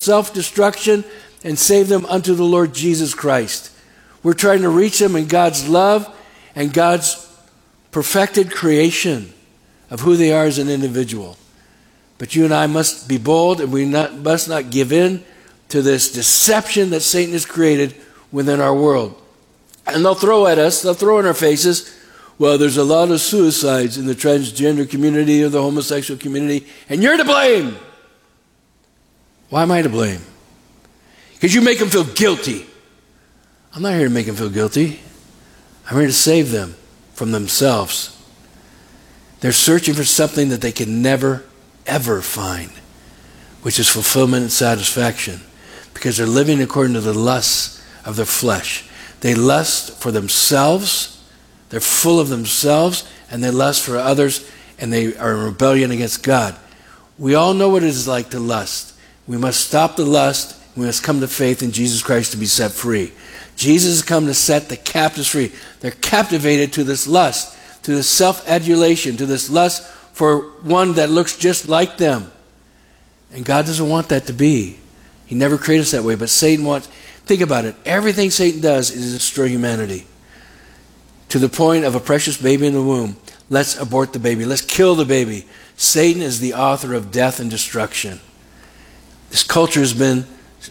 self-destruction and save them unto the Lord Jesus Christ. We're trying to reach them in God's love and God's perfected creation of who they are as an individual. But you and I must be bold, and we must not give in to this deception that Satan has created within our world. And they'll throw at us, they'll throw in our faces, well, there's a lot of suicides in the transgender community or the homosexual community, and you're to blame. Why am I to blame? Because you make them feel guilty. I'm not here to make them feel guilty. I'm here to save them from themselves. They're searching for something that they can never, ever find, which is fulfillment and satisfaction, because they're living according to the lusts of their flesh. They lust for themselves. They're full of themselves, and they lust for others, and they are in rebellion against God. We all know what it is like to lust. We must stop the lust. We must come to faith in Jesus Christ to be set free. Jesus has come to set the captives free. They're captivated to this lust, to this self-adulation, to this lust for one that looks just like them. And God doesn't want that to be. He never created us that way, but Satan wants... Think about it. Everything Satan does is destroy humanity. To the point of a precious baby in the womb. Let's abort the baby. Let's kill the baby. Satan is the author of death and destruction. This culture has been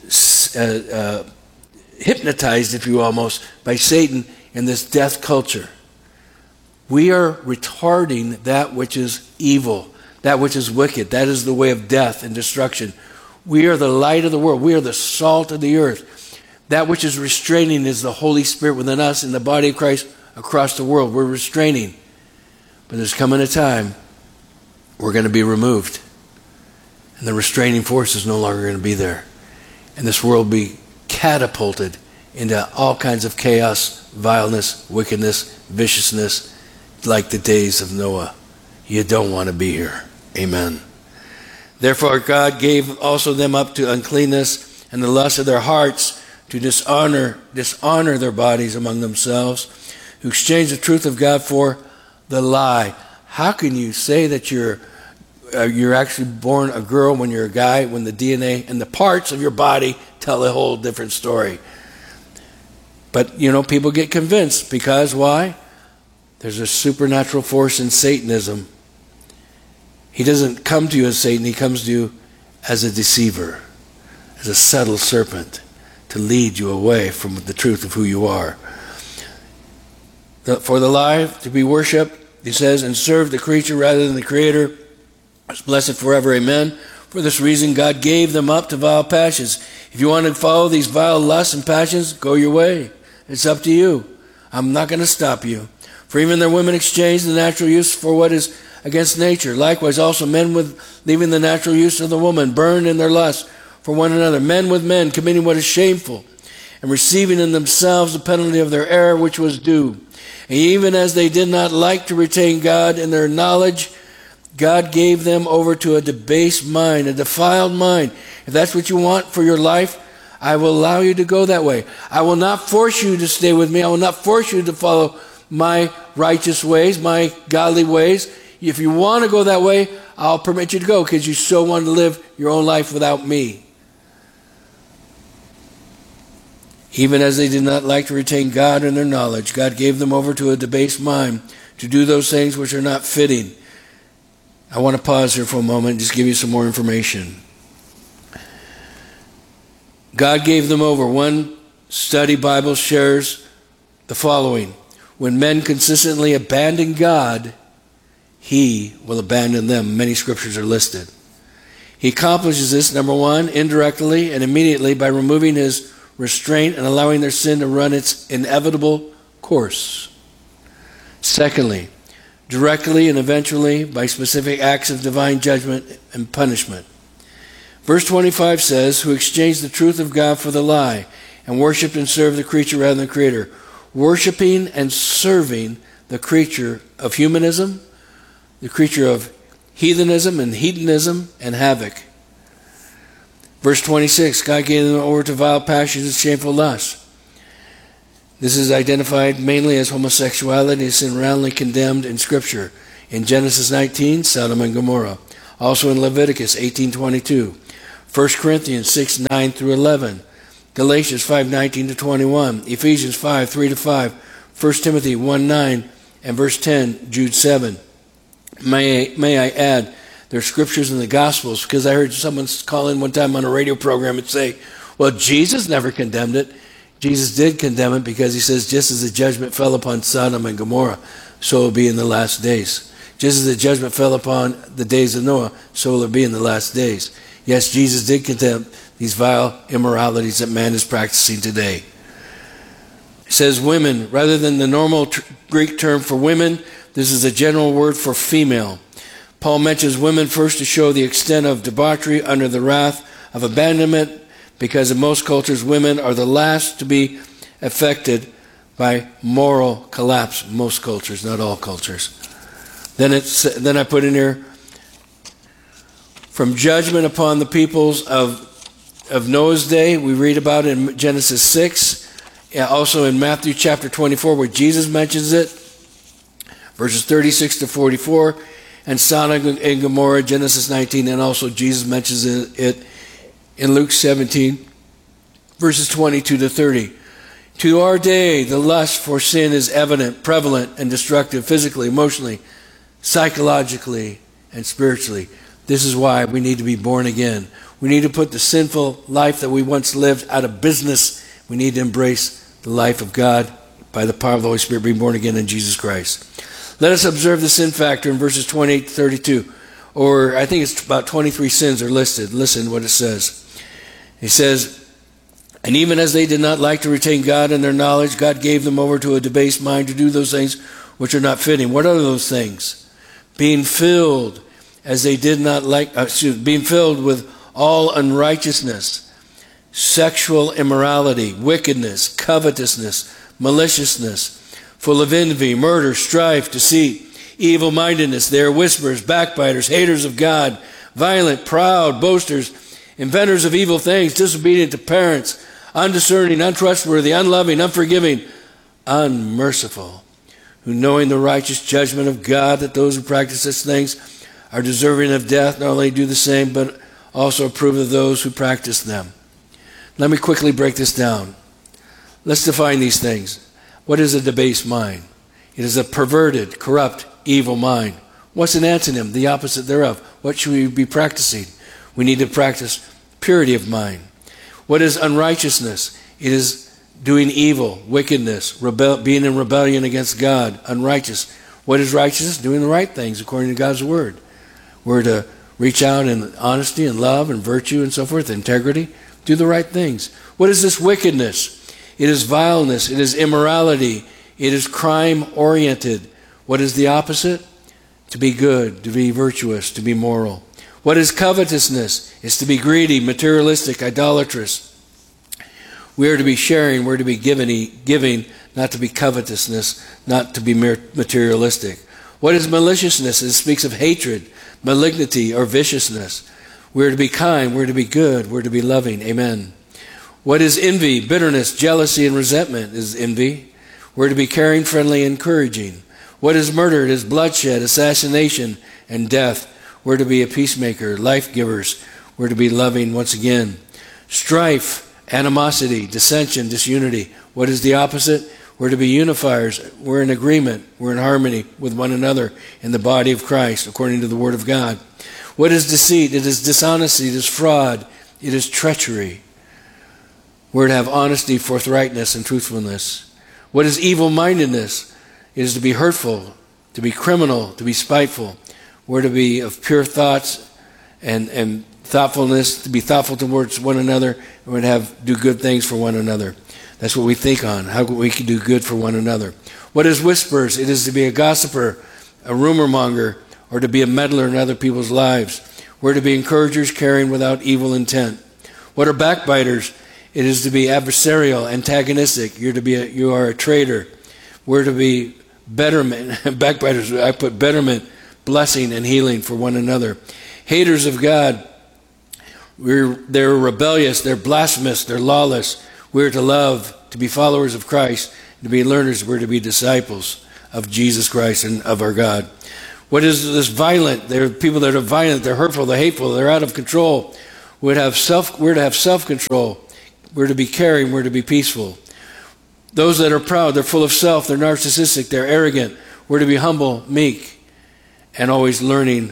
hypnotized, if you will, almost, by Satan in this death culture. We are retarding that which is evil, that which is wicked. That is the way of death and destruction. We are the light of the world. We are the salt of the earth. That which is restraining is the Holy Spirit within us in the body of Christ across the world. We're restraining. But there's coming a time we're going to be removed. And the restraining force is no longer going to be there. And this world will be catapulted into all kinds of chaos, vileness, wickedness, viciousness, like the days of Noah. You don't want to be here. Amen. Therefore God gave also them up to uncleanness and the lust of their hearts to dishonor their bodies among themselves, who exchanged the truth of God for the lie. How can you say that you're actually born a girl when you're a guy, when the DNA and the parts of your body tell a whole different story? But, people get convinced because why? There's a supernatural force in Satanism. He doesn't come to you as Satan. He comes to you as a deceiver, as a subtle serpent, to lead you away from the truth of who you are. For the lie to be worshipped, he says, and serve the creature rather than the Creator, is blessed forever. Amen. For this reason, God gave them up to vile passions. If you want to follow these vile lusts and passions, go your way. It's up to you. I'm not going to stop you. For even their women exchanged the natural use for what is against nature. Likewise, also men with leaving the natural use of the woman, burned in their lust for one another. Men with men, committing what is shameful, and receiving in themselves the penalty of their error which was due. And even as they did not like to retain God in their knowledge, God gave them over to a debased mind, a defiled mind. If that's what you want for your life, I will allow you to go that way. I will not force you to stay with me. I will not force you to follow my righteous ways, my godly ways. If you want to go that way, I'll permit you to go because you so want to live your own life without me. Even as they did not like to retain God in their knowledge, God gave them over to a debased mind to do those things which are not fitting. I want to pause here for a moment and just give you some more information. God gave them over. One study Bible shares the following. When men consistently abandon God, He will abandon them. Many scriptures are listed. He accomplishes this, number one, indirectly and immediately by removing His restraint and allowing their sin to run its inevitable course. Secondly, directly and eventually by specific acts of divine judgment and punishment. Verse 25 says, who exchanged the truth of God for the lie and worshipped and served the creature rather than the Creator. Worshipping and serving the creature of humanism, the creature of heathenism and hedonism and havoc. Verse 26, God gave them over to vile passions and shameful lusts. This is identified mainly as homosexuality. It's roundly condemned in Scripture. In Genesis 19, Sodom and Gomorrah. Also in Leviticus 18:22. 1 Corinthians 6, 9 through 11. Galatians 5, 19 to 21. Ephesians 5, 3 to 5. 1 Timothy 1, 9 and verse 10, Jude 7. May I add, there are scriptures in the Gospels, because I heard someone call in one time on a radio program and say, well, Jesus never condemned it. Jesus did condemn it, because he says, just as the judgment fell upon Sodom and Gomorrah, so will it be in the last days. Just as the judgment fell upon the days of Noah, so will it be in the last days. Yes, Jesus did condemn these vile immoralities that man is practicing today. It says women, rather than the normal Greek term for women, this is a general word for female. Paul mentions women first to show the extent of debauchery under the wrath of abandonment, because in most cultures, women are the last to be affected by moral collapse. Most cultures, not all cultures. Then I put in here, from judgment upon the peoples of Noah's day, we read about it in Genesis 6, also in Matthew chapter 24, where Jesus mentions it, verses 36 to 44, and Sodom and Gomorrah, Genesis 19, and also Jesus mentions it in Luke 17, verses 22 to 30. To our day, the lust for sin is evident, prevalent, and destructive physically, emotionally, psychologically, and spiritually. This is why we need to be born again. We need to put the sinful life that we once lived out of business. We need to embrace the life of God by the power of the Holy Spirit, being born again in Jesus Christ. Let us observe the sin factor in verses 28 to 32. Or I think it's about 23 sins are listed. Listen to what it says. He says, and even as they did not like to retain God in their knowledge, God gave them over to a debased mind to do those things which are not fitting. What are those things? Being filled as they did not like, being filled with all unrighteousness, sexual immorality, wickedness, covetousness, maliciousness, full of envy, murder, strife, deceit, evil-mindedness. They are whisperers, backbiters, haters of God, violent, proud, boasters, inventors of evil things, disobedient to parents, undiscerning, untrustworthy, unloving, unforgiving, unmerciful, who knowing the righteous judgment of God, that those who practice such things are deserving of death, not only do the same, but also approve of those who practice them. Let me quickly break this down. Let's define these things. What is a debased mind? It is a perverted, corrupt, evil mind. What's an antonym? The opposite thereof. What should we be practicing? We need to practice purity of mind. What is unrighteousness? It is doing evil, wickedness, being in rebellion against God, unrighteous. What is righteousness? Doing the right things according to God's word. We're to reach out in honesty and love and virtue and so forth, integrity. Do the right things. What is this wickedness? It is vileness. It is immorality. It is crime-oriented. What is the opposite? To be good, to be virtuous, to be moral. What is covetousness? It's to be greedy, materialistic, idolatrous. We are to be sharing, we're to be giving, not to be covetousness, not to be materialistic. What is maliciousness? It speaks of hatred, malignity, or viciousness. We're to be kind, we're to be good, we're to be loving. Amen. What is envy? Bitterness, jealousy, and resentment is envy. We're to be caring, friendly, encouraging. What is murder? It is bloodshed, assassination, and death. We're to be a peacemaker, life givers. We're to be loving once again. Strife, animosity, dissension, disunity. What is the opposite? We're to be unifiers. We're in agreement. We're in harmony with one another in the body of Christ, according to the Word of God. What is deceit? It is dishonesty. It is fraud. It is treachery. We're to have honesty, forthrightness, and truthfulness. What is evil-mindedness? It is to be hurtful, to be criminal, to be spiteful. We're to be of pure thoughts and thoughtfulness, to be thoughtful towards one another, and we're to do good things for one another. That's what we think on, how we can do good for one another. What is whispers? It is to be a gossiper, a rumor monger, or to be a meddler in other people's lives. We're to be encouragers, caring without evil intent. What are backbiters? It is to be adversarial, antagonistic. You are a traitor. We're to be betterment. Backbiters, I put betterment, blessing, and healing for one another. Haters of God, they're rebellious, they're blasphemous, they're lawless. We're to love, to be followers of Christ, to be learners. We're to be disciples of Jesus Christ and of our God. What is this violent? There are people that are violent, they're hurtful, they're hateful, they're out of control. We're to have self-control. We're to be caring. We're to be peaceful. Those that are proud, they're full of self, they're narcissistic, they're arrogant. We're to be humble, meek, and always learning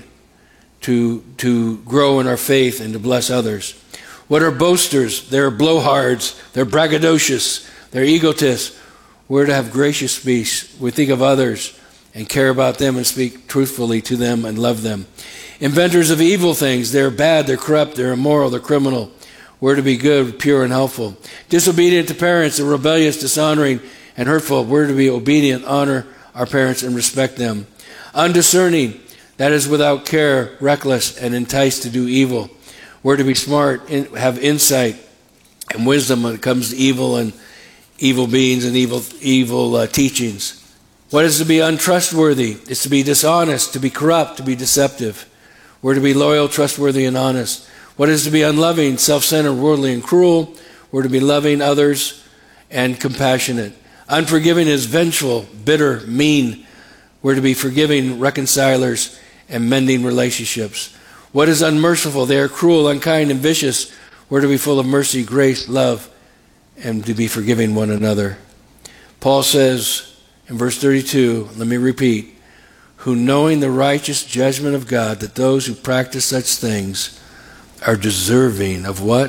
to grow in our faith and to bless others. What are boasters? They're blowhards, they're braggadocious, they're egotists. We're to have gracious speech. We think of others and care about them and speak truthfully to them and love them. Inventors of evil things, they're bad, they're corrupt, they're immoral, they're criminal. We're to be good, pure, and helpful. Disobedient to parents, they're rebellious, dishonoring, and hurtful. We're to be obedient, honor our parents, and respect them. Undiscerning, that is without care, reckless, and enticed to do evil. We're to be smart, have insight and wisdom when it comes to evil and evil beings and evil teachings. What is to be untrustworthy? It's to be dishonest, to be corrupt, to be deceptive. We're to be loyal, trustworthy, and honest. What is to be unloving, self-centered, worldly, and cruel? We're to be loving others and compassionate. Unforgiving is vengeful, bitter, mean. We're to be forgiving, reconcilers, and mending relationships. What is unmerciful? They are cruel, unkind, and vicious. We're to be full of mercy, grace, love, and to be forgiving one another. Paul says in verse 32, let me repeat, who knowing the righteous judgment of God, that those who practice such things are deserving of what?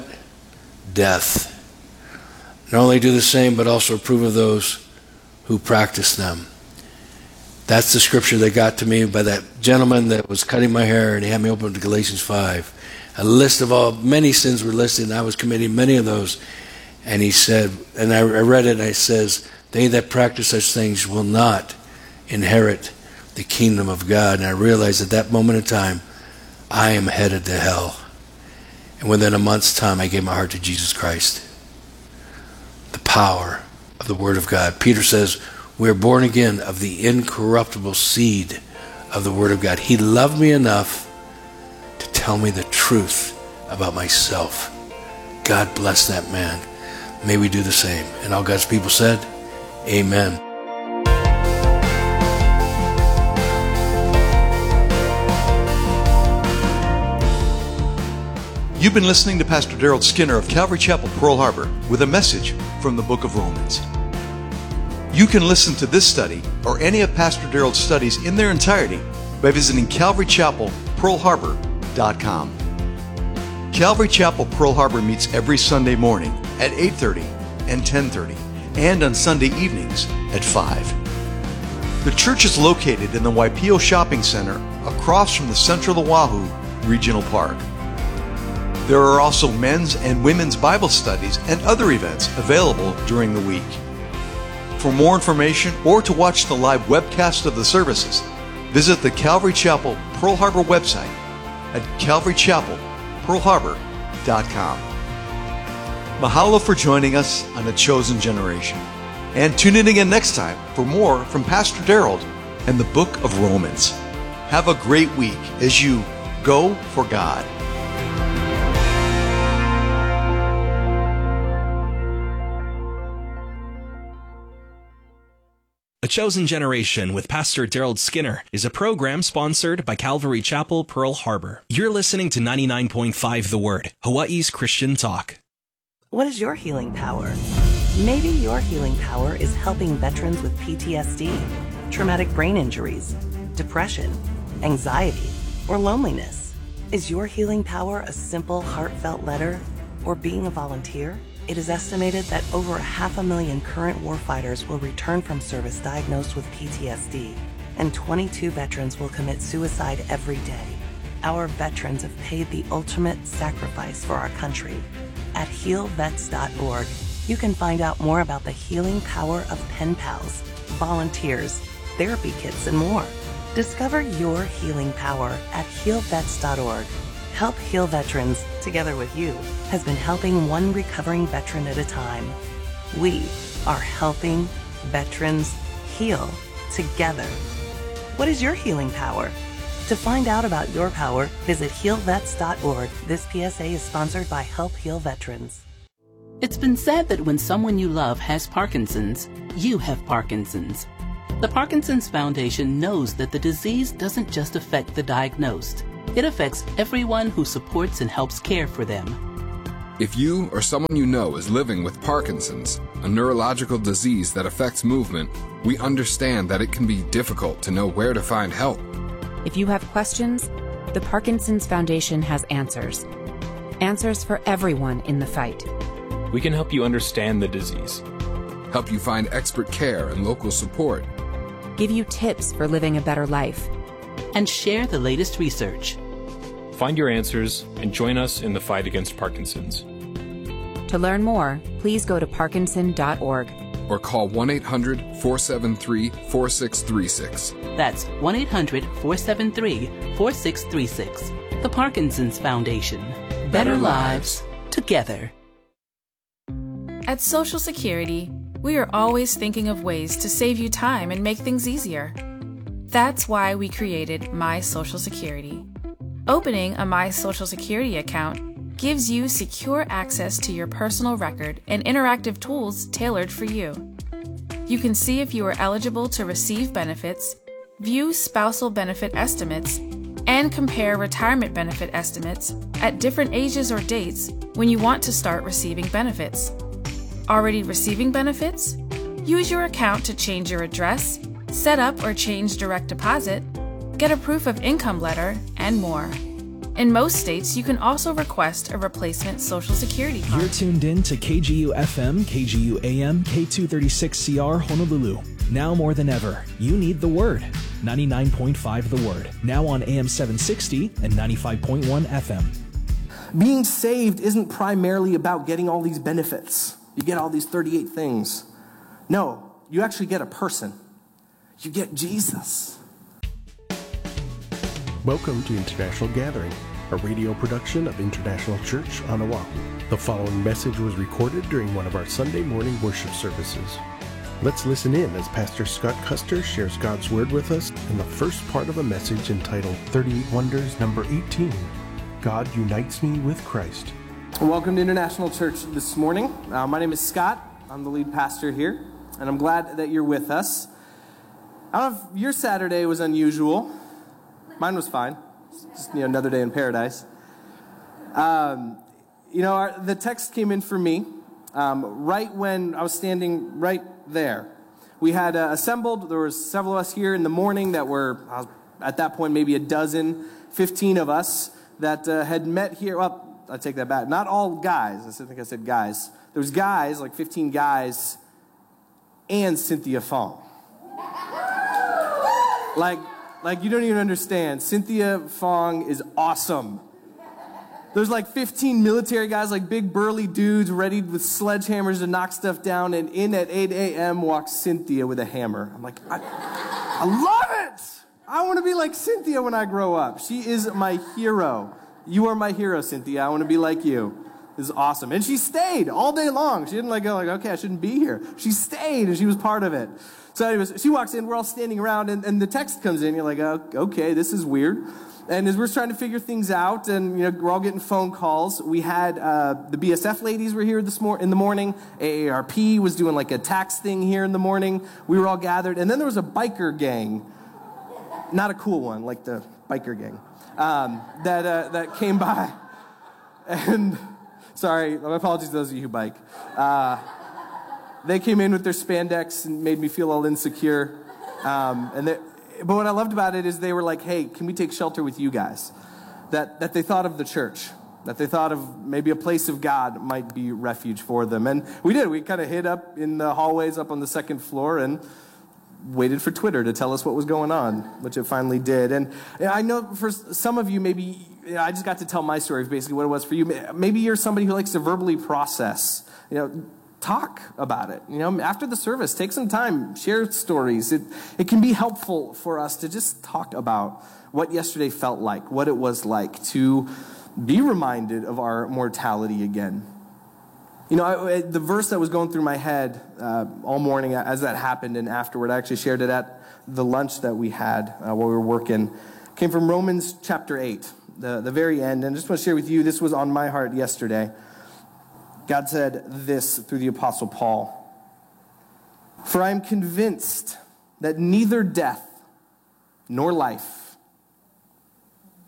Death. Not only do the same, but also approve of those who practice them. That's the scripture that got to me by that gentleman that was cutting my hair, and he had me open to Galatians 5. A list of many sins were listed, and I was committing many of those. And he said, and I read it, and it says, they that practice such things will not inherit the kingdom of God. And I realized at that moment in time, I am headed to hell. And within a month's time, I gave my heart to Jesus Christ. The power of the Word of God. Peter says, we are born again of the incorruptible seed of the Word of God. He loved me enough to tell me the truth about myself. God bless that man. May we do the same. And all God's people said, amen. You've been listening to Pastor Daryl Skinner of Calvary Chapel, Pearl Harbor, with a message from the book of Romans. You can listen to this study or any of Pastor Daryl's studies in their entirety by visiting CalvaryChapelPearlHarbor.com. Calvary Chapel, Pearl Harbor meets every Sunday morning at 8:30 and 10:30, and on Sunday evenings at 5. The church is located in the Waipio Shopping Center across from the Central Oahu Regional Park. There are also men's and women's Bible studies and other events available during the week. For more information or to watch the live webcast of the services, visit the Calvary Chapel Pearl Harbor website at CalvaryChapelPearlHarbor.com. Mahalo for joining us on The Chosen Generation. And tune in again next time for more from Pastor Daryl and the book of Romans. Have a great week as you go for God. A Chosen Generation with Pastor Daryl Skinner is a program sponsored by Calvary Chapel, Pearl Harbor. You're listening to 99.5 The Word, Hawaii's Christian talk. What is your healing power? Maybe your healing power is helping veterans with PTSD, traumatic brain injuries, depression, anxiety, or loneliness. Is your healing power a simple, heartfelt letter or being a volunteer? It is estimated that over 500,000 current warfighters will return from service diagnosed with PTSD, and 22 veterans will commit suicide every day. Our veterans have paid the ultimate sacrifice for our country. At healvets.org, you can find out more about the healing power of pen pals, volunteers, therapy kits, and more. Discover your healing power at healvets.org. Help Heal Veterans, together with you, has been helping one recovering veteran at a time. We are helping veterans heal together. What is your healing power? To find out about your power, visit healvets.org. This PSA is sponsored by Help Heal Veterans. It's been said that when someone you love has Parkinson's, you have Parkinson's. The Parkinson's Foundation knows that the disease doesn't just affect the diagnosed. It affects everyone who supports and helps care for them. If you or someone you know is living with Parkinson's, a neurological disease that affects movement, we understand that it can be difficult to know where to find help. If you have questions, the Parkinson's Foundation has answers. Answers for everyone in the fight. We can help you understand the disease, Help you find expert care and local support. Give you tips for living a better life. And share the latest research. Find your answers and join us in the fight against Parkinson's. To learn more, please go to parkinson.org. Or call 1-800-473-4636. That's 1-800-473-4636. The Parkinson's Foundation. Better lives together. At Social Security, we are always thinking of ways to save you time and make things easier. That's why we created My Social Security. Opening a My Social Security account gives you secure access to your personal record and interactive tools tailored for you. You can see if you are eligible to receive benefits, view spousal benefit estimates, and compare retirement benefit estimates at different ages or dates when you want to start receiving benefits. Already receiving benefits? Use your account to change your address, set up or change direct deposit, get a proof of income letter, and more. In most states, you can also request a replacement Social Security card. You're tuned in to KGU FM, KGU AM, K236CR Honolulu. Now more than ever, you need the Word. 99.5 The Word. Now on AM 760 and 95.1 FM. Being saved isn't primarily about getting all these benefits. You get all these 38 things. No, you actually get a person. You get Jesus. Welcome to International Gathering, a radio production of International Church on Oahu. The following message was recorded during one of our Sunday morning worship services. Let's listen in as Pastor Scott Custer shares God's Word with us in the first part of a message entitled 38 Wonders, number 18, God Unites Me with Christ. Welcome to International Church this morning. My name is Scott. I'm the lead pastor here, and I'm glad that you're with us. I don't know if your Saturday was unusual. Mine was fine. It's just another day in paradise. The text came in for me right when I was standing right there. We had assembled. There were several of us here in the morning that were, at that point, maybe 15 of us that had met here. Well, I take that back. Not all guys. I think I said guys. There was guys, like 15 guys, and Cynthia Fong. Like you don't even understand. Cynthia Fong is awesome. There's like 15 military guys, like big burly dudes ready with sledgehammers to knock stuff down, and in at 8 a.m. walks Cynthia with a hammer. I'm like, I love it! I want to be like Cynthia when I grow up. She is my hero. You are my hero, Cynthia. I want to be like you. This is awesome. And she stayed all day long. She didn't go okay, I shouldn't be here. She stayed, and she was part of it. So anyways, she walks in, we're all standing around, and the text comes in. You're like, oh, okay, this is weird. And as we're trying to figure things out, and we're all getting phone calls, we had the BSF ladies were here in the morning. AARP was doing like a tax thing here in the morning. We were all gathered. And then there was a biker gang. Not a cool one, like the biker gang. That came by, and sorry, my apologies to those of you who bike. They came in with their spandex and made me feel all insecure. But what I loved about it is they were like, "Hey, can we take shelter with you guys?" That they thought of the church, that they thought of maybe a place of God might be refuge for them, and we did. We kind of hid up in the hallways up on the second floor and waited for Twitter to tell us what was going on, which it finally did. And I know for some of you, maybe I just got to tell my story of basically what it was for you. Maybe you're somebody who likes to verbally process, talk about it. After the service, take some time, share stories. It can be helpful for us to just talk about what yesterday felt like, what it was like to be reminded of our mortality again. The verse that was going through my head all morning as that happened and afterward, I actually shared it at the lunch that we had while we were working, came from Romans chapter 8, the very end. And I just want to share with you, this was on my heart yesterday. God said this through the Apostle Paul. For I am convinced that neither death nor life,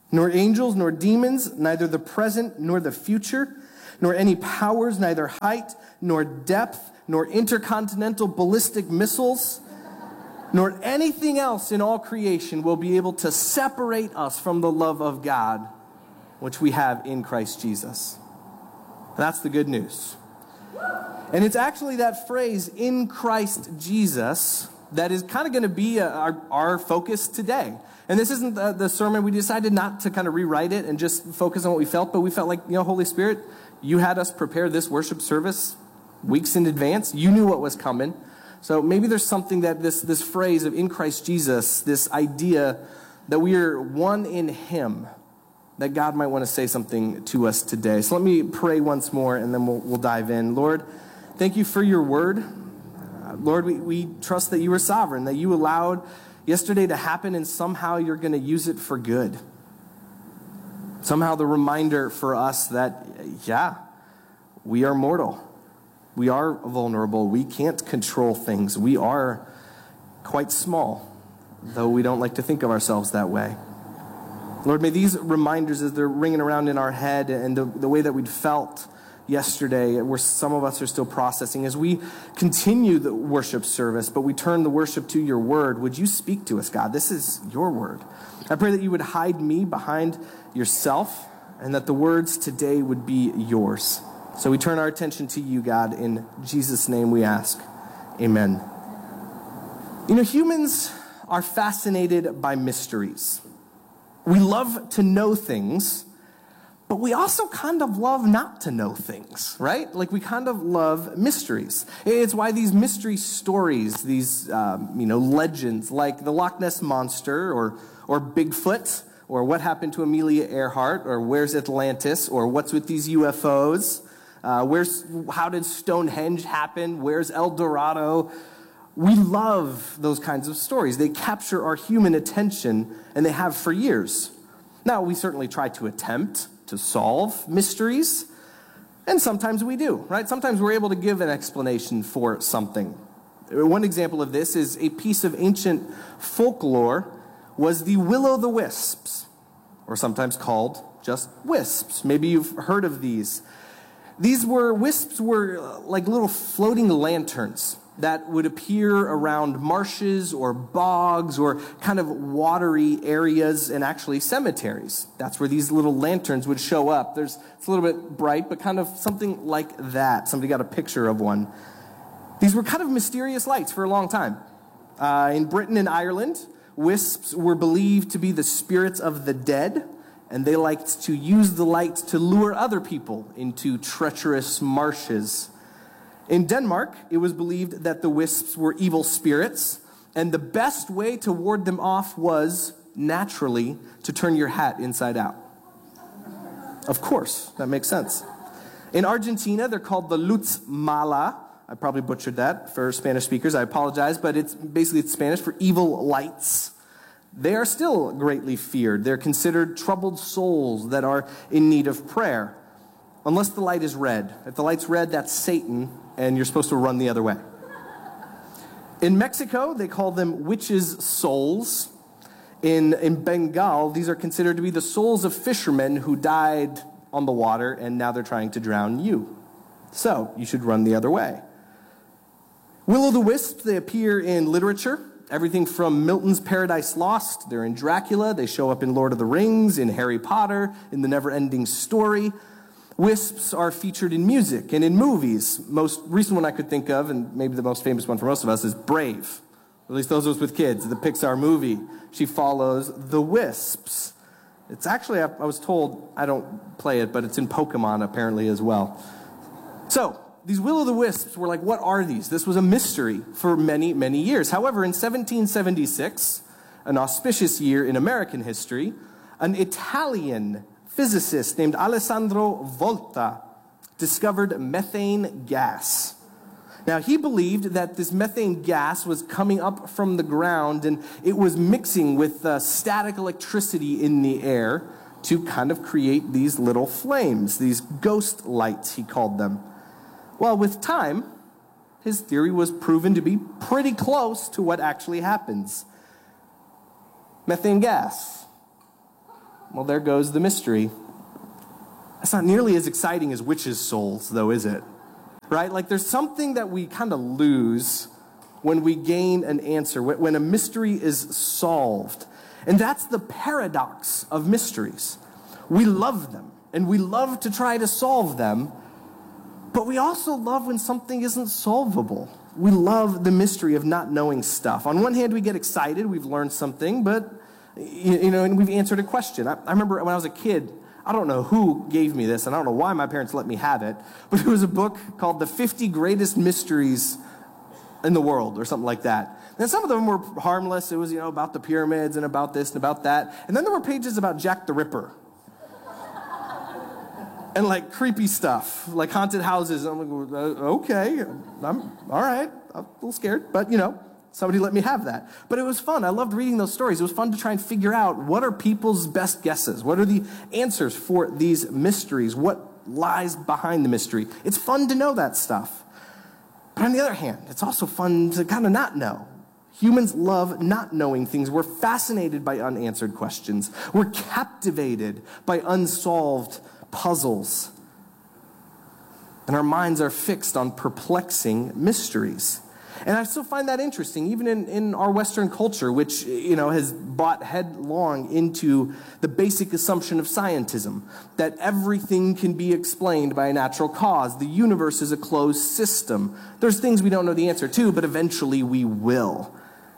nor angels, nor demons, neither the present nor the future, nor any powers, neither height, nor depth, nor intercontinental ballistic missiles, nor anything else in all creation will be able to separate us from the love of God, which we have in Christ Jesus. That's the good news. And it's actually that phrase, in Christ Jesus, that is kind of going to be our focus today. And this isn't the sermon. We decided not to kind of rewrite it and just focus on what we felt, but we felt like, Holy Spirit, you had us prepare this worship service weeks in advance. You knew what was coming. So maybe there's something that this phrase of in Christ Jesus, this idea that we are one in Him, that God might want to say something to us today. So let me pray once more, and then we'll dive in. Lord, thank you for your word. Lord, we trust that you are sovereign, that you allowed yesterday to happen, and somehow you're going to use it for good. Somehow the reminder for us that, we are mortal. We are vulnerable. We can't control things. We are quite small, though we don't like to think of ourselves that way. Lord, may these reminders, as they're ringing around in our head, and the way that we'd felt yesterday, where some of us are still processing, as we continue the worship service, but we turn the worship to your word, would you speak to us, God? This is your word. I pray that you would hide me behind yourself, and that the words today would be yours. So we turn our attention to you, God. In Jesus' name we ask. Amen. Humans are fascinated by mysteries. We love to know things, but we also kind of love not to know things, right? Like, we kind of love mysteries. It's why these mystery stories, these, legends like the Loch Ness Monster or Bigfoot, or what happened to Amelia Earhart, or where's Atlantis, or what's with these UFOs, how did Stonehenge happen, where's El Dorado? We love those kinds of stories. They capture our human attention, and they have for years. Now, we certainly try to attempt to solve mysteries, and sometimes we do, right? Sometimes we're able to give an explanation for something. One example of this is a piece of ancient folklore was the will-o'-the-wisps, or sometimes called just wisps. Maybe you've heard of these. Wisps were like little floating lanterns that would appear around marshes or bogs or kind of watery areas, and actually cemeteries. That's where these little lanterns would show up. It's a little bit bright, but kind of something like that. Somebody got a picture of one. These were kind of mysterious lights for a long time. In Britain and Ireland, wisps were believed to be the spirits of the dead, and they liked to use the light to lure other people into treacherous marshes. In Denmark, it was believed that the wisps were evil spirits, and the best way to ward them off was, naturally, to turn your hat inside out. Of course, that makes sense. In Argentina, they're called the Luz Mala. I probably butchered that for Spanish speakers. I apologize, but it's Spanish for evil lights. They are still greatly feared. They're considered troubled souls that are in need of prayer, unless the light is red. If the light's red, that's Satan, and you're supposed to run the other way. In Mexico, they call them witches' souls. In Bengal, these are considered to be the souls of fishermen who died on the water, and now they're trying to drown you. So, you should run the other way. Will-o'-the-wisps, they appear in literature. Everything from Milton's Paradise Lost, they're in Dracula, they show up in Lord of the Rings, in Harry Potter, in The Never-Ending Story. Wisps are featured in music and in movies. Most recent one I could think of, and maybe the most famous one for most of us, is Brave. At least those of us with kids, the Pixar movie. She follows the wisps. It's actually, I was told, I don't play it, but it's in Pokemon apparently as well. So, these will-o'-the-wisps were like, what are these? This was a mystery for many, many years. However, in 1776, an auspicious year in American history, an Italian physicist named Alessandro Volta discovered methane gas. Now, he believed that this methane gas was coming up from the ground, and it was mixing with static electricity in the air to kind of create these little flames, these ghost lights, he called them. Well, with time, his theory was proven to be pretty close to what actually happens. Methane gas. well, there goes the mystery. That's not nearly as exciting as witches' souls, though, is it? Right? Like, there's something that we kind of lose when we gain an answer, when a mystery is solved. And that's the paradox of mysteries. We love them, and we love to try to solve them, but we also love when something isn't solvable. We love the mystery of not knowing stuff. On one hand, we get excited, we've learned something, but, and we've answered a question. I remember when I was a kid, I don't know who gave me this, and I don't know why my parents let me have it, but it was a book called The 50 Greatest Mysteries in the World, or something like that. And some of them were harmless. It was, about the pyramids and about this and about that. And then there were pages about Jack the Ripper. And like creepy stuff, like haunted houses. I'm like, okay, I'm all right. I'm a little scared, but somebody let me have that. But it was fun. I loved reading those stories. It was fun to try and figure out what are people's best guesses? What are the answers for these mysteries? What lies behind the mystery? It's fun to know that stuff. But on the other hand, it's also fun to kind of not know. Humans love not knowing things. We're fascinated by unanswered questions. We're captivated by unsolved puzzles. And our minds are fixed on perplexing mysteries. And I still find that interesting, even in our Western culture, which, has bought headlong into the basic assumption of scientism, that everything can be explained by a natural cause. The universe is a closed system. There's things we don't know the answer to, but eventually we will.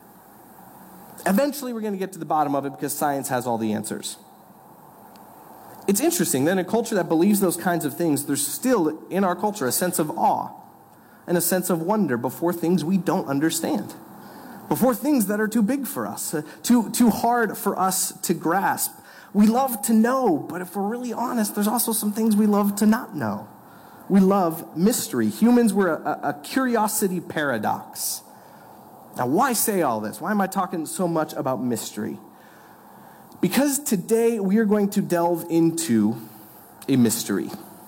Eventually we're going to get to the bottom of it because science has all the answers. It's interesting that in a culture that believes those kinds of things, there's still, in our culture, a sense of awe and a sense of wonder before things we don't understand, before things that are too big for us, too hard for us to grasp. We love to know, but if we're really honest, there's also some things we love to not know. We love mystery. Humans were a curiosity paradox. Now, why say all this? Why am I talking so much about mystery? Because today we are going to delve into a mystery.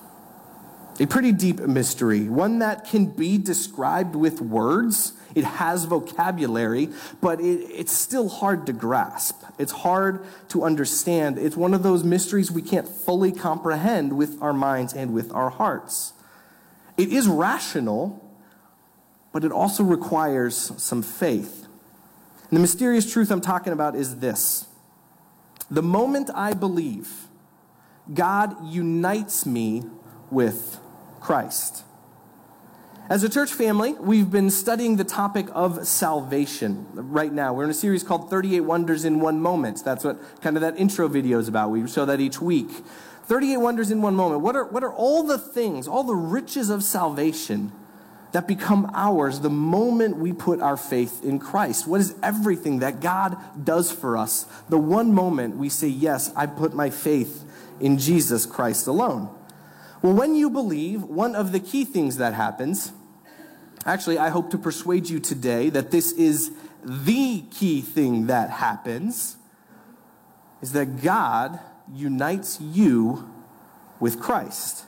A pretty deep mystery, one that can be described with words. It has vocabulary, but it's still hard to grasp. It's hard to understand. It's one of those mysteries we can't fully comprehend with our minds and with our hearts. It is rational, but it also requires some faith. And the mysterious truth I'm talking about is this. The moment I believe, God unites me with Christ. As a church family, we've been studying the topic of salvation right now. We're in a series called 38 Wonders in One Moment. That's what kind of that intro video is about. We show that each week. 38 Wonders in One Moment. What are all the things, all the riches of salvation that become ours the moment we put our faith in Christ? What is everything that God does for us the one moment we say, yes, I put my faith in Jesus Christ alone? Well, when you believe, one of the key things that happens, actually, I hope to persuade you today that this is the key thing that happens, is that God unites you with Christ.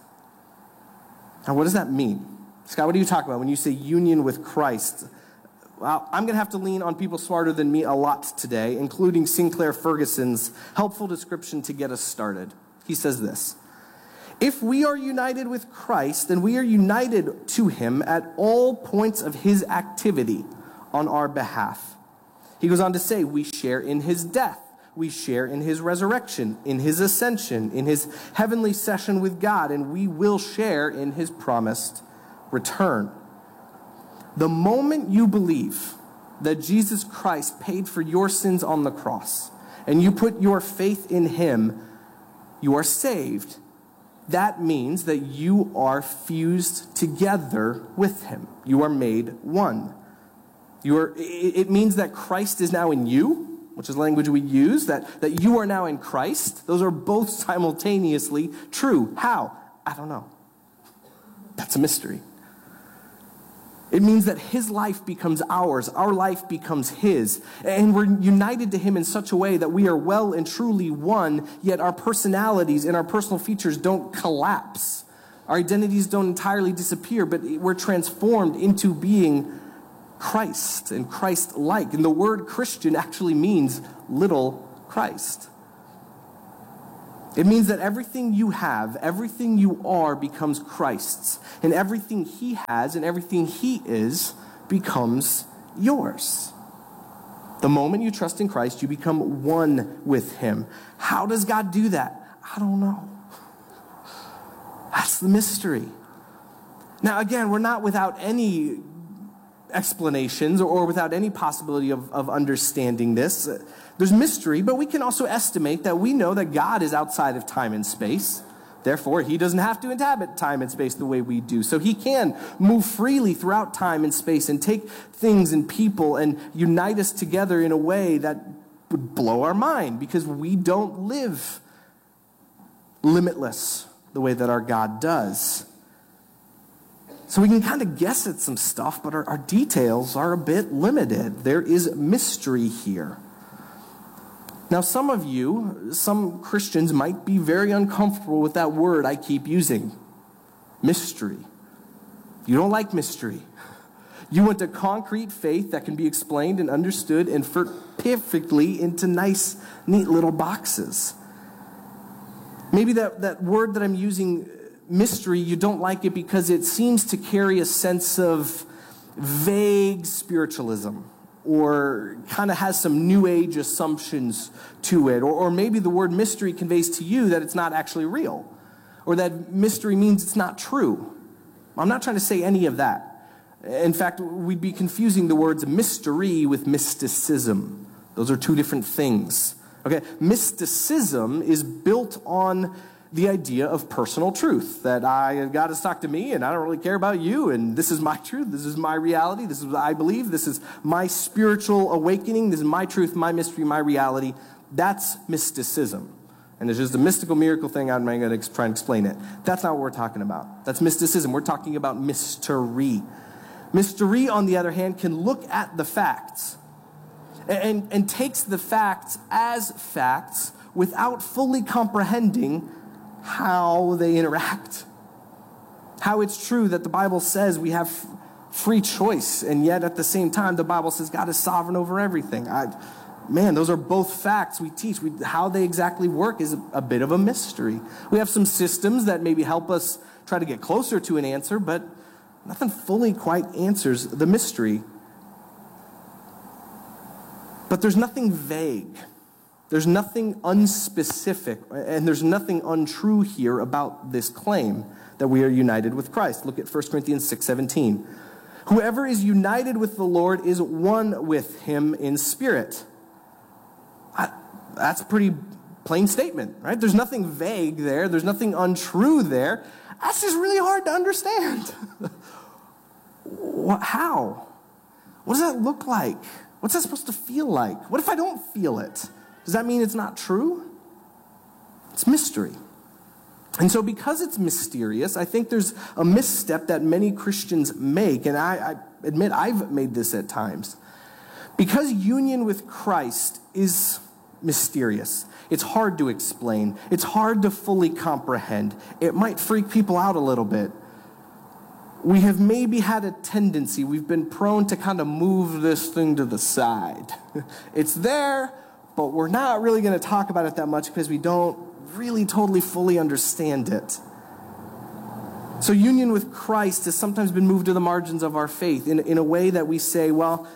Now, what does that mean? Scott, what do you talk about when you say union with Christ? Well, I'm going to have to lean on people smarter than me a lot today, including Sinclair Ferguson's helpful description to get us started. He says this: if we are united with Christ, then we are united to him at all points of his activity on our behalf. He goes on to say, we share in his death. We share in his resurrection, in his ascension, in his heavenly session with God, and we will share in his promised return. The moment you believe that Jesus Christ paid for your sins on the cross, and you put your faith in him, you are saved. That means that you are fused together with him. You are made one. It means that Christ is now in you, which is language we use, that you are now in Christ. Those are both simultaneously true. How? I don't know. That's a mystery. It means that his life becomes ours, our life becomes his, and we're united to him in such a way that we are well and truly one, yet our personalities and our personal features don't collapse. Our identities don't entirely disappear, but we're transformed into being Christ and Christ-like. And the word Christian actually means little Christ. It means that everything you have, everything you are becomes Christ's. And everything he has and everything he is becomes yours. The moment you trust in Christ, you become one with him. How does God do that? I don't know. That's the mystery. Now, again, we're not without any explanations or without any possibility of understanding this. There's mystery, but we can also estimate that we know that God is outside of time and space. Therefore, he doesn't have to inhabit time and space the way we do. So he can move freely throughout time and space and take things and people and unite us together in a way that would blow our mind, because we don't live limitless the way that our God does. So we can kind of guess at some stuff, but our details are a bit limited. There is mystery here. Now, some Christians might be very uncomfortable with that word I keep using, mystery. You don't like mystery. You want a concrete faith that can be explained and understood and fit perfectly into nice, neat little boxes. Maybe that word that I'm using, mystery, you don't like it because it seems to carry a sense of vague spiritualism, or kind of has some New Age assumptions to it. Or maybe the word mystery conveys to you that it's not actually real, or that mystery means it's not true. I'm not trying to say any of that. In fact, we'd be confusing the words mystery with mysticism. Those are two different things. Okay, mysticism is built on the idea of personal truth, that God has talked to me and I don't really care about you, and this is my truth, this is my reality, this is what I believe, this is my spiritual awakening, this is my truth, my mystery, my reality. That's mysticism. And it's just a mystical miracle thing. I'm not going to try and explain it. That's not what we're talking about. That's mysticism. We're talking about mystery. Mystery, on the other hand, can look at the facts and takes the facts as facts without fully comprehending how they interact. How it's true that the Bible says we have free choice, and yet at the same time the Bible says God is sovereign over everything. Those are both facts we teach. How they exactly work is a bit of a mystery. We have some systems that maybe help us try to get closer to an answer, but nothing fully quite answers the mystery. But there's nothing vague. There's nothing unspecific, and there's nothing untrue here about this claim that we are united with Christ. Look at 1 Corinthians 6:17. Whoever is united with the Lord is one with him in spirit. That's a pretty plain statement, right? There's nothing vague there. There's nothing untrue there. That's just really hard to understand. How? What does that look like? What's that supposed to feel like? What if I don't feel it? Does that mean it's not true? It's mystery. And so because it's mysterious, I think there's a misstep that many Christians make, and I admit I've made this at times. Because union with Christ is mysterious, it's hard to explain, it's hard to fully comprehend, it might freak people out a little bit. We have maybe had a tendency, we've been prone to kind of move this thing to the side. It's there, but we're not really going to talk about it that much because we don't really totally fully understand it. So union with Christ has sometimes been moved to the margins of our faith in a way that we say, well,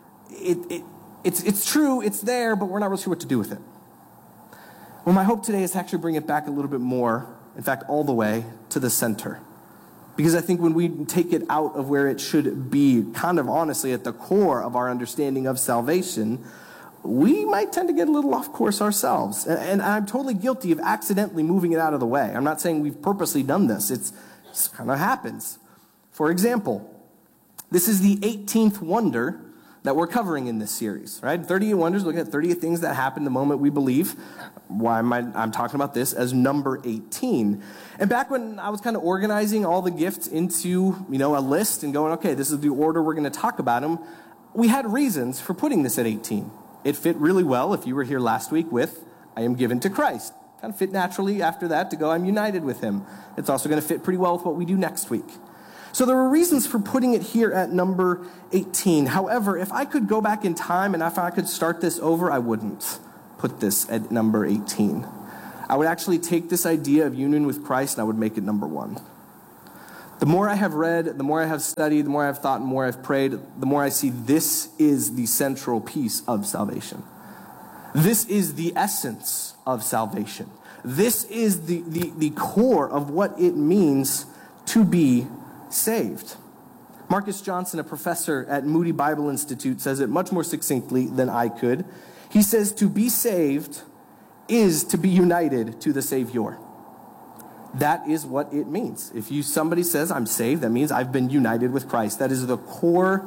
it's true, it's there, but we're not really sure what to do with it. Well, my hope today is to actually bring it back a little bit more, in fact, all the way to the center. Because I think when we take it out of where it should be, kind of honestly at the core of our understanding of salvation, we might tend to get a little off course ourselves. And I'm totally guilty of accidentally moving it out of the way. I'm not saying we've purposely done this. It kind of happens. For example, this is the 18th wonder that we're covering in this series, right? 38 wonders, looking at 38 things that happen the moment we believe. Why am I'm talking about this as number 18. And back when I was kind of organizing all the gifts into, a list and going, okay, this is the order we're going to talk about them, we had reasons for putting this at 18. It fit really well if you were here last week with, I am given to Christ. Kind of fit naturally after that to go, I'm united with him. It's also going to fit pretty well with what we do next week. So there were reasons for putting it here at number 18. However, if I could go back in time and if I could start this over, I wouldn't put this at number 18. I would actually take this idea of union with Christ and I would make it number one. The more I have read, the more I have studied, the more I have thought, the more I've prayed, the more I see this is the central piece of salvation. This is the essence of salvation. This is the core of what it means to be saved. Marcus Johnson, a professor at Moody Bible Institute, says it much more succinctly than I could. He says, to be saved is to be united to the Savior. That is what it means. If somebody says, I'm saved, that means I've been united with Christ. That is the core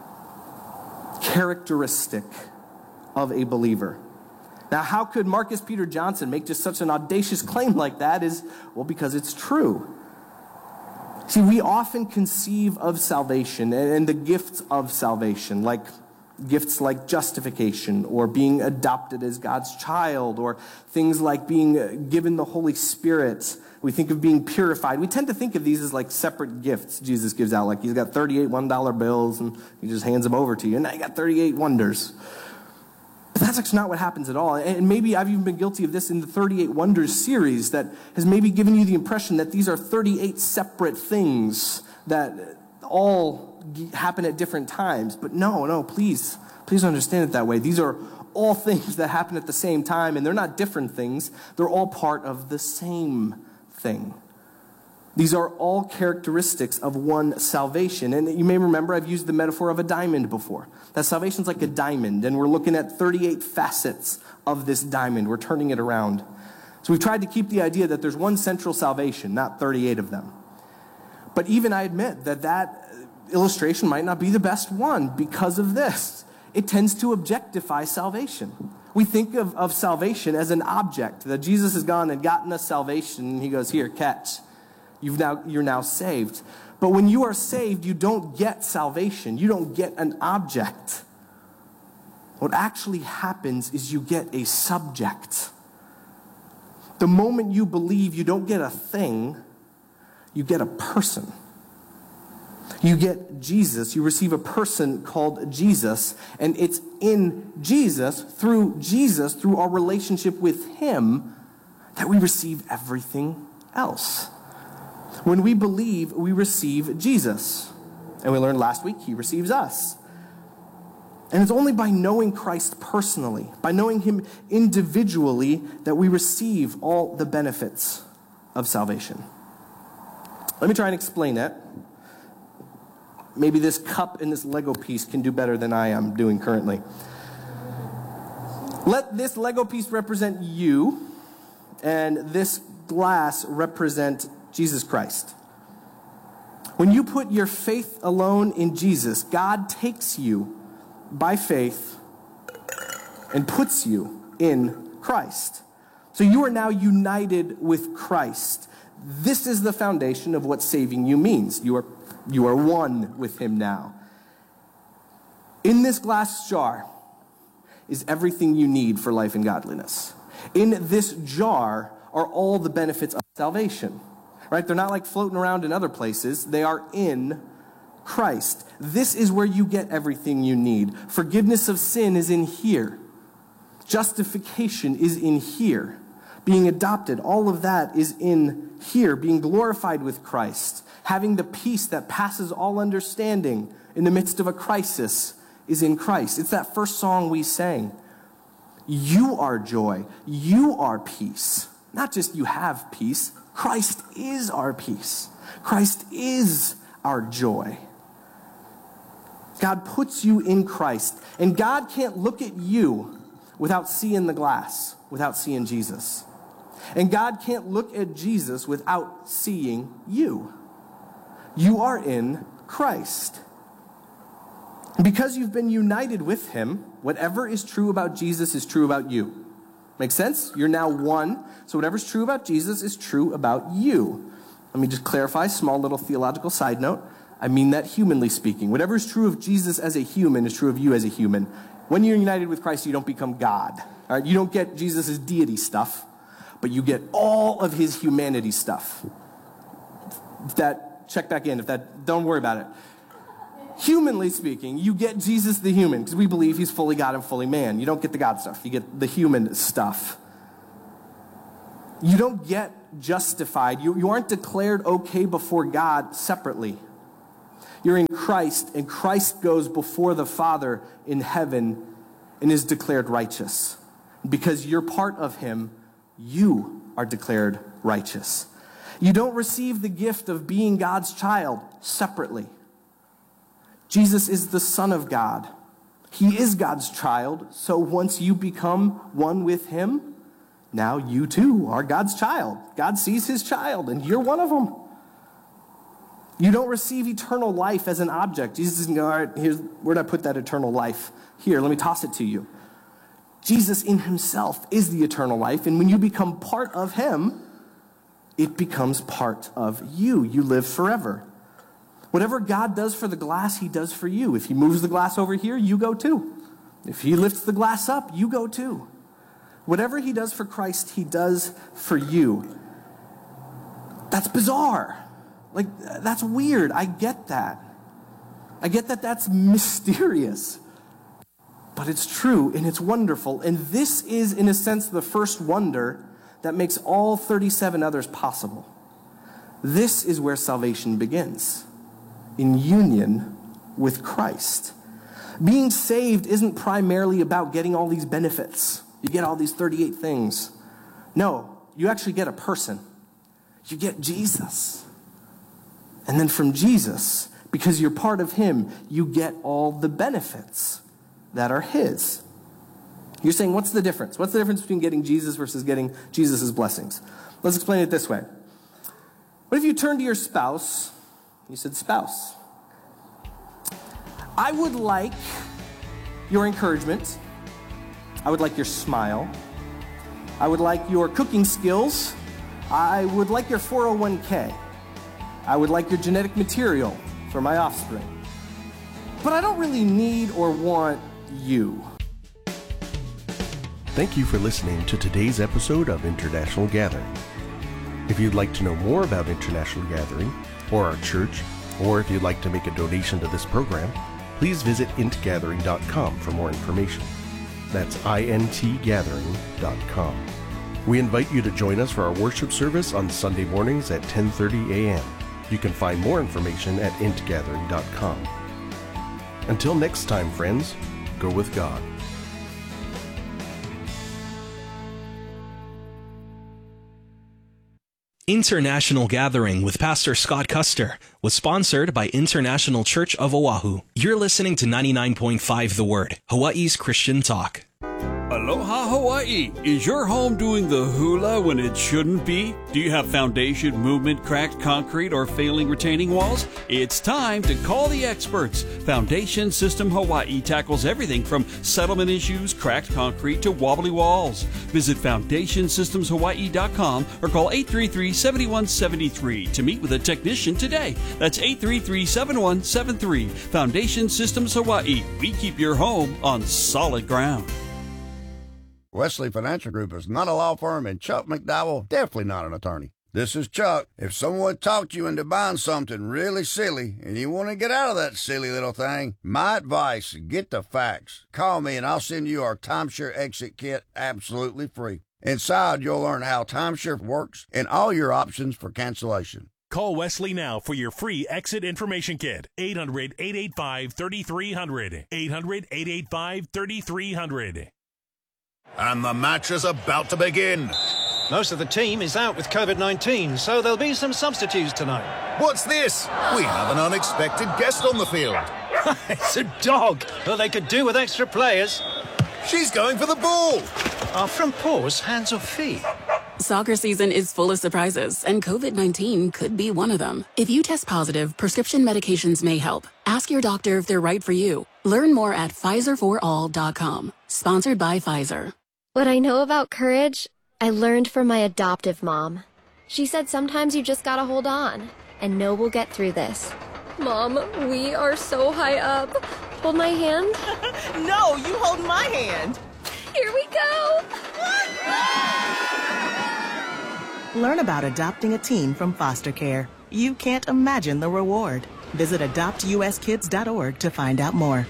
characteristic of a believer. Now, how could Marcus Peter Johnson make just such an audacious claim like that? Well, because it's true. See, we often conceive of salvation and the gifts of salvation, like gifts like justification or being adopted as God's child or things like being given the Holy Spirit. We think of being purified. We tend to think of these as like separate gifts Jesus gives out. Like he's got 38 $1 bills and he just hands them over to you. And now you got 38 wonders. But that's actually not what happens at all. And maybe I've even been guilty of this in the 38 Wonders series that has maybe given you the impression that these are 38 separate things that all happen at different times. But no, please understand it that way. These are all things that happen at the same time, and they're not different things. They're all part of the same thing. These are all characteristics of one salvation. And you may remember I've used the metaphor of a diamond before. That salvation's like a diamond, and we're looking at 38 facets of this diamond. We're turning it around. So we've tried to keep the idea that there's one central salvation, not 38 of them. But even I admit that illustration might not be the best one because of this. It tends to objectify salvation. We think of salvation as an object, that Jesus has gone and gotten us salvation, and he goes, here, catch. You're now saved. But when you are saved, you don't get salvation. You don't get an object. What actually happens is you get a subject. The moment you believe, you don't get a thing, you get a person. You get Jesus. You receive a person called Jesus, and it's in Jesus, through our relationship with him, that we receive everything else. When we believe, we receive Jesus. And we learned last week, he receives us. And it's only by knowing Christ personally, by knowing him individually, that we receive all the benefits of salvation. Let me try and explain that. Maybe this cup and this Lego piece can do better than I am doing currently. Let this Lego piece represent you, and this glass represent Jesus Christ. When you put your faith alone in Jesus, God takes you by faith and puts you in Christ. So you are now united with Christ. This is the foundation of what saving you means. You are one with him now. In this glass jar is everything you need for life and godliness. In this jar are all the benefits of salvation. Right? They're not like floating around in other places. They are in Christ. This is where you get everything you need. Forgiveness of sin is in here. Justification is in here. Being adopted, all of that is in here. Being glorified with Christ. Having the peace that passes all understanding in the midst of a crisis is in Christ. It's that first song we sang. You are joy. You are peace. Not just you have peace. Christ is our peace. Christ is our joy. God puts you in Christ. And God can't look at you without seeing the glass, without seeing Jesus. And God can't look at Jesus without seeing you. You are in Christ. Because you've been united with him, whatever is true about Jesus is true about you. Make sense? You're now one. So whatever's true about Jesus is true about you. Let me just clarify, small little theological side note. I mean that humanly speaking. Whatever is true of Jesus as a human is true of you as a human. When you're united with Christ, you don't become God. All right? You don't get Jesus' deity stuff, but you get all of his humanity stuff. Check back in. Don't worry about it. Humanly speaking, you get Jesus the human, because we believe he's fully God and fully man. You don't get the God stuff. You get the human stuff. You don't get justified. You aren't declared okay before God separately. You're in Christ, and Christ goes before the Father in heaven and is declared righteous. Because you're part of him, you are declared righteous. You don't receive the gift of being God's child separately. Jesus is the Son of God. He is God's child, so once you become one with him, now you too are God's child. God sees his child, and you're one of them. You don't receive eternal life as an object. Jesus doesn't go, all right, where'd I put that eternal life? Here, let me toss it to you. Jesus in himself is the eternal life, and when you become part of him, it becomes part of you. You live forever. Whatever God does for the glass, he does for you. If he moves the glass over here, you go too. If he lifts the glass up, you go too. Whatever he does for Christ, he does for you. That's bizarre. Like, that's weird. I get that. I get that that's mysterious. But it's true, and it's wonderful. And this is, in a sense, the first wonder that makes all 37 others possible. This is where salvation begins, in union with Christ. Being saved isn't primarily about getting all these benefits. You get all these 38 things. No, you actually get a person. You get Jesus. And then from Jesus, because you're part of him, you get all the benefits that are his. You're saying, what's the difference? What's the difference between getting Jesus versus getting Jesus' blessings? Let's explain it this way. What if you turned to your spouse, you said, spouse, I would like your encouragement. I would like your smile. I would like your cooking skills. I would like your 401k. I would like your genetic material for my offspring. But I don't really need or want you. Thank you for listening to today's episode of International Gathering. If you'd like to know more about International Gathering, or our church, or if you'd like to make a donation to this program, please visit intgathering.com for more information. That's intgathering.com. We invite you to join us for our worship service on Sunday mornings at 10:30 a.m. You can find more information at intgathering.com. Until next time, friends, go with God. International Gathering with Pastor Scott Custer was sponsored by International Church of Oahu. You're listening to 99.5 The Word, Hawaii's Christian talk. Aloha Hawaii! Is your home doing the hula when it shouldn't be? Do you have foundation movement, cracked concrete, or failing retaining walls? It's time to call the experts. Foundation System Hawaii tackles everything from settlement issues, cracked concrete, to wobbly walls. Visit FoundationSystemsHawaii.com or call 833-7173 to meet with a technician today. That's 833-7173. Foundation Systems Hawaii. We keep your home on solid ground. Wesley Financial Group is not a law firm, and Chuck McDowell definitely not an attorney. This is Chuck. If someone talked you into buying something really silly and you want to get out of that silly little thing, my advice, get the facts. Call me and I'll send you our timeshare exit kit absolutely free. Inside, you'll learn how timeshare works and all your options for cancellation. Call Wesley now for your free exit information kit. 800-885-3300. 800-885-3300. And the match is about to begin. Most of the team is out with COVID-19, so there'll be some substitutes tonight. What's this? We have an unexpected guest on the field. It's a dog. Well, they could do with extra players. She's going for the ball. Are front paws hands or feet? Soccer season is full of surprises, and COVID-19 could be one of them. If you test positive, prescription medications may help. Ask your doctor if they're right for you. Learn more at PfizerForAll.com. Sponsored by Pfizer. What I know about courage, I learned from my adoptive mom. She said sometimes you just gotta hold on, and know we'll get through this. Mom, we are so high up. Hold my hand. No, you hold my hand. Here we go. Learn about adopting a teen from foster care. You can't imagine the reward. Visit adoptuskids.org to find out more.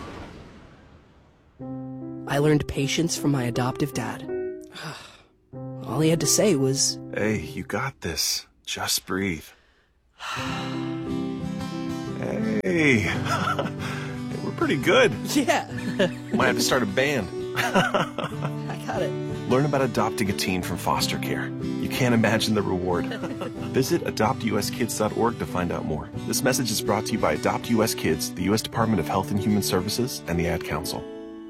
I learned patience from my adoptive dad. All he had to say was, "Hey, you got this. Just breathe." Hey, we're pretty good. Yeah. Might have to start a band. I got it. Learn about adopting a teen from foster care. You can't imagine the reward. Visit adoptuskids.org to find out more. This message is brought to you by Adopt US Kids, the U.S. Department of Health and Human Services, and the Ad Council.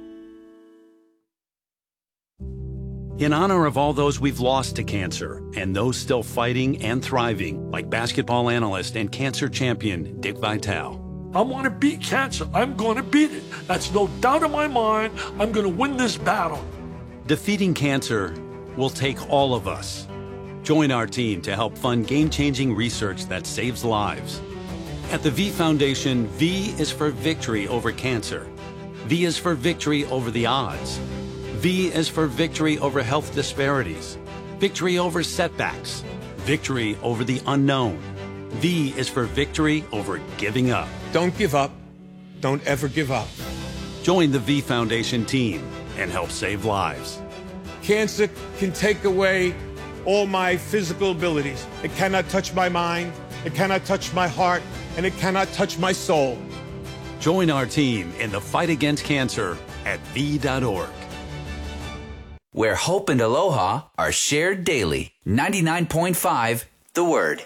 In honor of all those we've lost to cancer and those still fighting and thriving, like basketball analyst and cancer champion Dick Vitale. I want to beat cancer. I'm going to beat it. That's no doubt in my mind. I'm going to win this battle. Defeating cancer will take all of us. Join our team to help fund game-changing research that saves lives. At the V Foundation, V is for victory over cancer. V is for victory over the odds. V is for victory over health disparities, victory over setbacks, victory over the unknown. V is for victory over giving up. Don't give up. Don't ever give up. Join the V Foundation team and help save lives. Cancer can take away all my physical abilities. It cannot touch my mind, it cannot touch my heart, and it cannot touch my soul. Join our team in the fight against cancer at V.org. Where hope and aloha are shared daily. 99.5 The Word.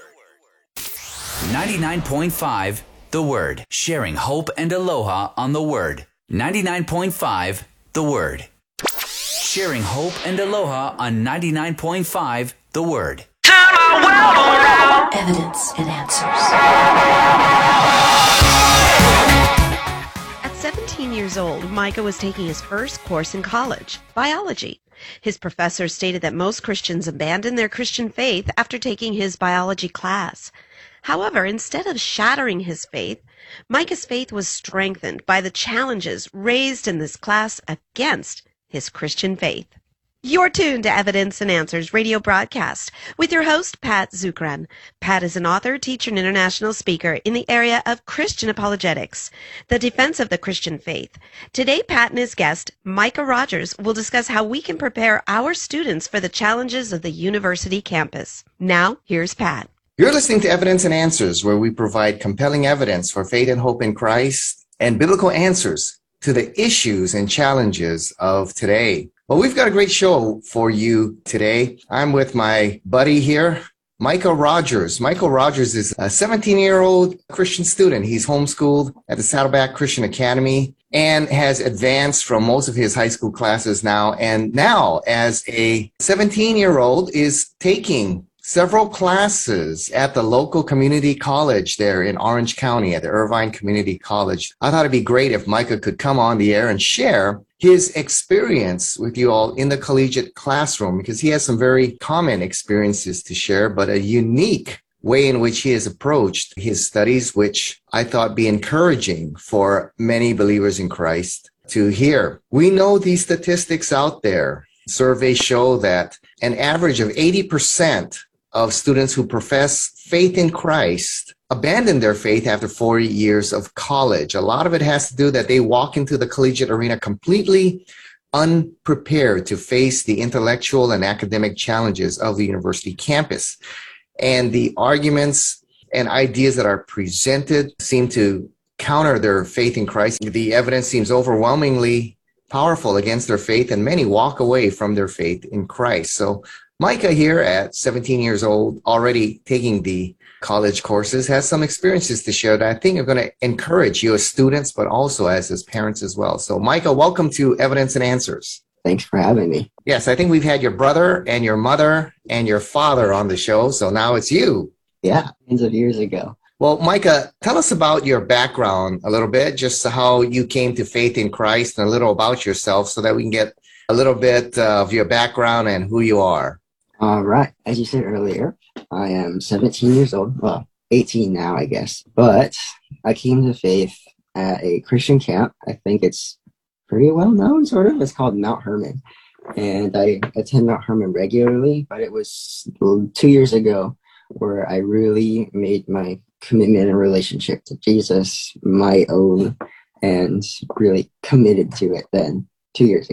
99.5 The Word. Sharing hope and aloha on The Word. 99.5 The Word. Sharing hope and aloha on 99.5 The Word. Turn our world around. Evidence and Answers. At 17 years old, Micah was taking his first course in college, biology. His professor stated that most Christians abandon their Christian faith after taking his biology class. However, instead of shattering his faith, Micah's faith was strengthened by the challenges raised in this class against his Christian faith. You're tuned to Evidence and Answers radio broadcast with your host, Pat Zukeran. Pat is an author, teacher, and international speaker in the area of Christian apologetics, the defense of the Christian faith. Today, Pat and his guest, Micah Rogers, will discuss how we can prepare our students for the challenges of the university campus. Now, here's Pat. You're listening to Evidence and Answers, where we provide compelling evidence for faith and hope in Christ and biblical answers to the issues and challenges of today. Well, we've got a great show for you today. I'm with my buddy here, Micah Rogers. Micah Rogers is a 17-year-old Christian student. He's homeschooled at the Saddleback Christian Academy and has advanced from most of his high school classes now. And now, as a 17-year-old, is taking several classes at the local community college there in Orange County at the Irvine Community College. I thought it'd be great if Micah could come on the air and share his experience with you all in the collegiate classroom, because he has some very common experiences to share, but a unique way in which he has approached his studies, which I thought be encouraging for many believers in Christ to hear. We know these statistics out there. Surveys show that an average of 80% of students who profess faith in Christ abandon their faith after 4 years of college. A lot of it has to do that they walk into the collegiate arena completely unprepared to face the intellectual and academic challenges of the university campus. And the arguments and ideas that are presented seem to counter their faith in Christ. The evidence seems overwhelmingly powerful against their faith, and many walk away from their faith in Christ. So Micah here at 17 years old, already taking the college courses, has some experiences to share that I think are going to encourage you as students, but also as his parents as well. So Micah, welcome to Evidence and Answers. Thanks for having me. Yes, I think we've had your brother and your mother and your father on the show, so now it's you. Yeah, tens of years ago. Well, Micah, tell us about your background a little bit, just how you came to faith in Christ and a little about yourself so that we can get a little bit of your background and who you are. All right. As you said earlier, I am 17 years old. Well, 18 now, I guess. But I came to faith at a Christian camp. I think it's pretty well known, sort of. It's called Mount Hermon. And I attend Mount Hermon regularly, but it was 2 years ago where I really made my commitment and relationship to Jesus my own and really committed to it then 2 years ago.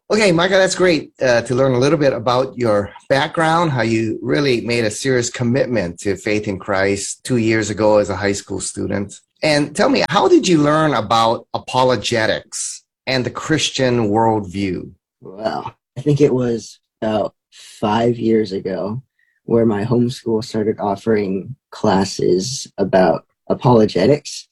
Okay, Micah, that's great to learn a little bit about your background, how you really made a serious commitment to faith in Christ 2 years ago as a high school student. And tell me, how did you learn about apologetics and the Christian worldview? Well, I think it was about 5 years ago where my homeschool started offering classes about apologetics.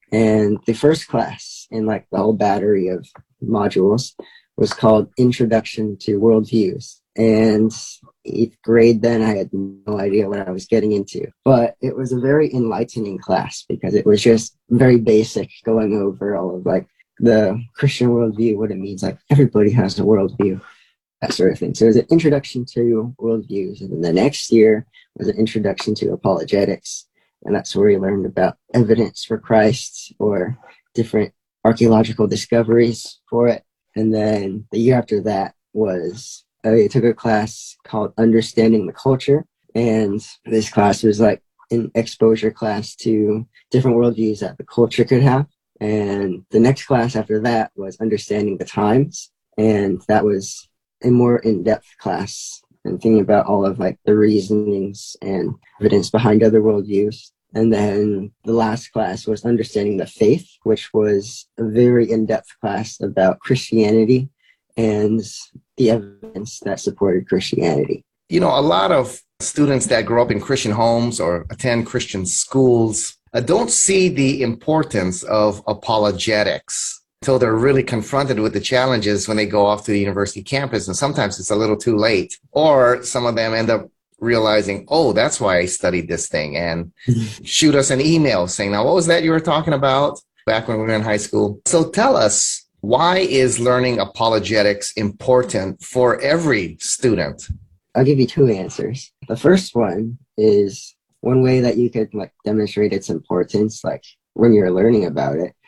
And the first class in like the whole battery of modules was called Introduction to Worldviews. And 8th grade then, I had no idea what I was getting into. But it was a very enlightening class because it was just very basic, going over all of like the Christian worldview, what it means, like everybody has a worldview, that sort of thing. So it was an introduction to worldviews. And then the next year was an introduction to apologetics. And that's where we learned about evidence for Christ or different archaeological discoveries for it. And then the year after that was, I took a class called Understanding the Culture. And this class was like an exposure class to different worldviews that the culture could have. And the next class after that was Understanding the Times. And that was a more in-depth class and thinking about all of like the reasonings and evidence behind other worldviews. And then the last class was Understanding the Faith, which was a very in-depth class about Christianity and the evidence that supported Christianity. You know, a lot of students that grow up in Christian homes or attend Christian schools don't see the importance of apologetics until they're really confronted with the challenges when they go off to the university campus. And sometimes it's a little too late. Or some of them end up realizing, oh, that's why I studied this thing, and shoot us an email saying, now, what was that you were talking about back when we were in high school? So tell us, why is learning apologetics important for every student? I'll give you two answers. The first one is one way that you could like demonstrate its importance, like when you're learning about it,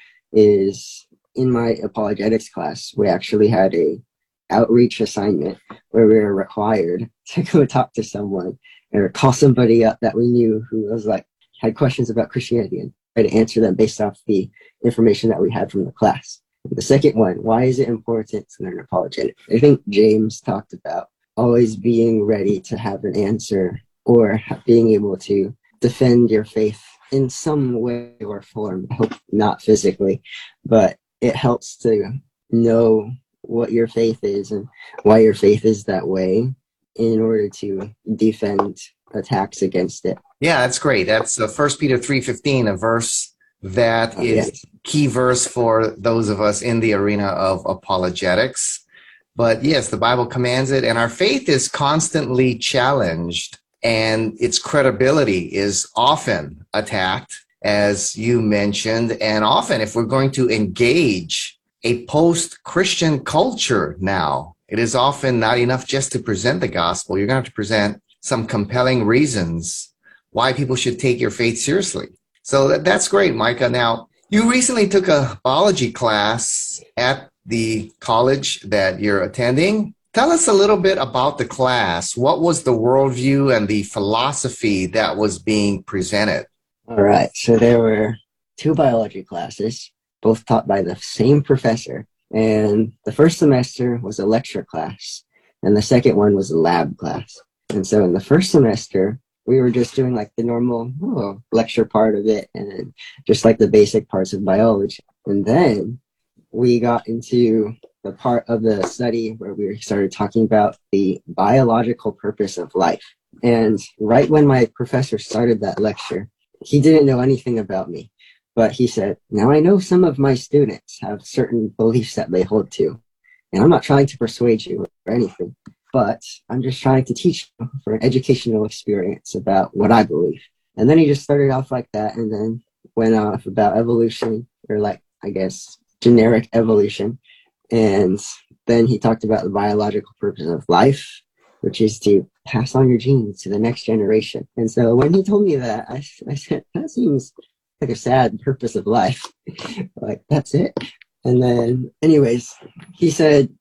is in my apologetics class, we actually had a outreach assignment where we were required to go talk to someone or call somebody up that we knew who was like had questions about Christianity and try to answer them based off the information that we had from the class. And the second one, why is it important to learn apologetics? I think James talked about always being ready to have an answer or being able to defend your faith in some way or form. I hope not physically, but it helps to know what your faith is and why your faith is that way in order to defend attacks against it. Yeah, that's great. That's 1 Peter 3:15, a verse that is key verse for those of us in the arena of apologetics. But yes, the Bible commands it, and our faith is constantly challenged, and its credibility is often attacked, as you mentioned. And often, if we're going to engage a post-Christian culture now, it is often not enough just to present the gospel. You're going to have to present some compelling reasons why people should take your faith seriously. So that's great, Micah. Now, you recently took a biology class at the college that you're attending. Tell us a little bit about the class. What was the worldview and the philosophy that was being presented? All right. So there were two biology classes, both taught by the same professor. And the first semester was a lecture class, and the second one was a lab class. And so in the first semester, we were just doing like the normal lecture part of it and just like the basic parts of biology. And then we got into the part of the study where we started talking about the biological purpose of life. And right when my professor started that lecture, he didn't know anything about me, but he said, now I know some of my students have certain beliefs that they hold to, and I'm not trying to persuade you or anything, but I'm just trying to teach you for an educational experience about what I believe. And then he just started off like that and then went off about evolution, or like, I guess, generic evolution. And then he talked about the biological purpose of life, which is to pass on your genes to the next generation. And so when he told me that, I said, that seems like a sad purpose of life. Like, that's it. And then anyways, he said,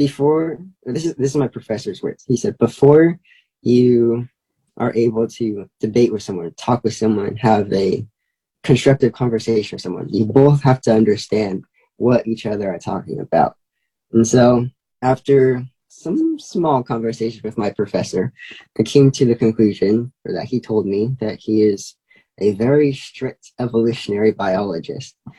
this is my professor's words. He said, before you are able to debate with someone, talk with someone, have a constructive conversation with someone, you both have to understand what each other are talking about. And so After some small conversation with my professor, I came to the conclusion that he told me that he is a very strict evolutionary biologist.